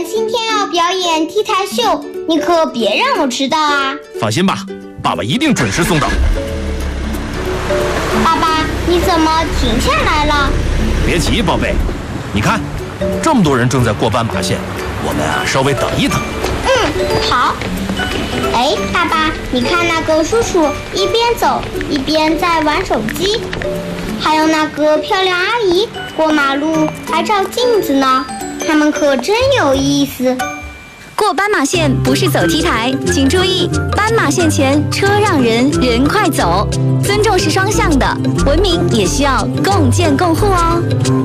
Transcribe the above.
今天要表演 T 台秀，你可别让我迟到啊！ 放心吧，爸爸一定准时送到。 爸爸，你怎么停下来了？ 别急，宝贝，你看，这么多人正在过斑马线，我们稍微等一等。 好。哎，爸爸，你看那个叔叔一边走一边在玩手机，还有那个漂亮阿姨过马路还照镜子呢，他们可真有意思。 过斑马线不是走 T 台，请注意，斑马线前车让人，人快走。尊重是双向的，文明也需要共建共护哦。